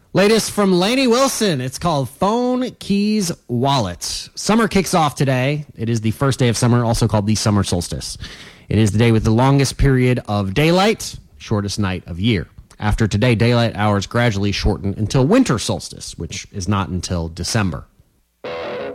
Latest from Lainey Wilson. It's called Phone, Keys, Wallet. Summer kicks off today. It is the first day of summer, also called the summer solstice. It is the day with the longest period of daylight, shortest night of year. After today, daylight hours gradually shorten until winter solstice, which is not until December.